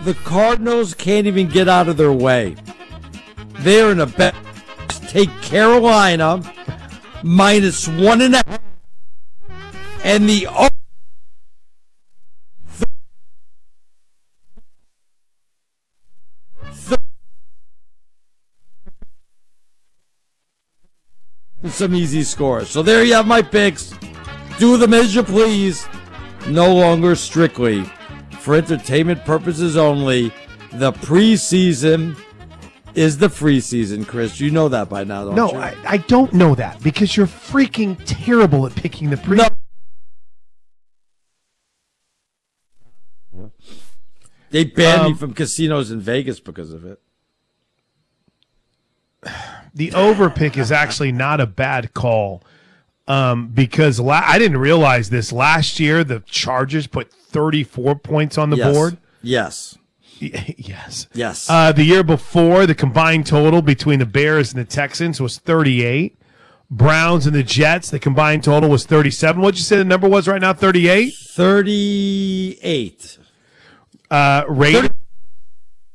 The Cardinals can't even get out of their way. They're in a bet. Take Carolina -1.5, and the some easy scores. So there you have my picks. Do them as you please. No longer strictly for entertainment purposes only. The preseason is the free season, Chris. You know that by now, don't you? No, I don't know that because you're freaking terrible at picking the pre. No. They banned me from casinos in Vegas because of it. The over pick is actually not a bad call because I didn't realize this. Last year, the Chargers put 34 points on the board. Yes. Yes. Yes. The year before, the combined total between the Bears and the Texans was 38. Browns and the Jets, the combined total was 37. What'd you say the number was right now? 38? 38. Raiders